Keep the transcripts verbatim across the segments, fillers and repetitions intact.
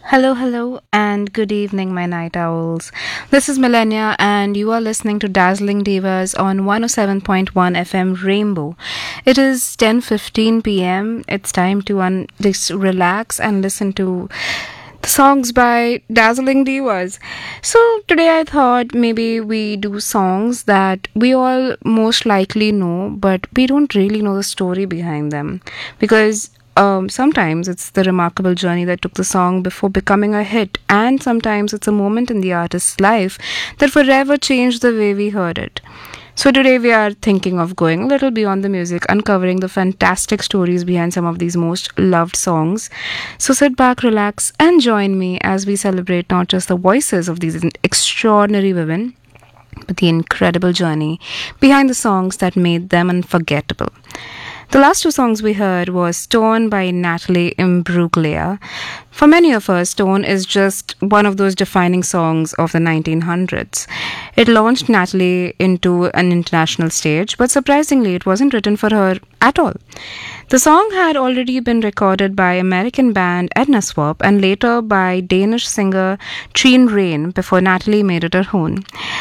Hello, hello, and good evening, my night owls. This is Millennia, and you are listening to Dazzling Divas on one oh seven point one F M Rainbow. It is ten fifteen p m. It's time to un- just relax and listen to the songs by Dazzling Divas. So, today I thought maybe we do songs that we all most likely know, but we don't really know the story behind them. Because um, sometimes it's the remarkable journey that took the song before becoming a hit, and sometimes it's a moment in the artist's life that forever changed the way we heard it. So today we are thinking of going a little beyond the music, uncovering the fantastic stories behind some of these most loved songs. So sit back, relax, and join me as we celebrate not just the voices of these extraordinary women, but the incredible journey behind the songs that made them unforgettable. The last two songs we heard was Stone by Natalie Imbruglia. For many of us, Stone is just one of those defining songs of the nineteen hundreds. It launched Natalie into an international stage, but surprisingly, it wasn't written for her at all. The song had already been recorded by American band Edna Swap and later by Danish singer Trine Rein before Natalie made it her own.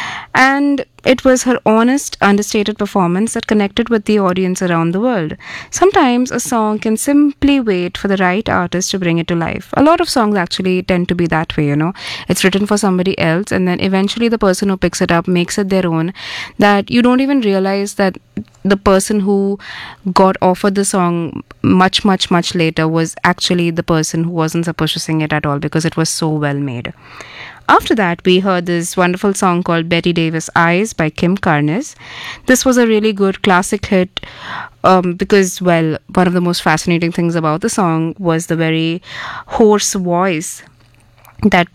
And it was her honest, understated performance that connected with the audience around the world. Sometimes a song can simply wait for the right artist to bring it to life. A lot of songs actually tend to be that way, you know. It's written for somebody else, and then eventually the person who picks it up makes it their own, that you don't even realize that the person who got offered the song much, much, much later was actually the person who wasn't supposed to sing it at all because it was so well made. After that, we heard this wonderful song called Betty Davis Eyes by Kim Carnes. This was a really good classic hit um, because, well, one of the most fascinating things about the song was the very hoarse voice that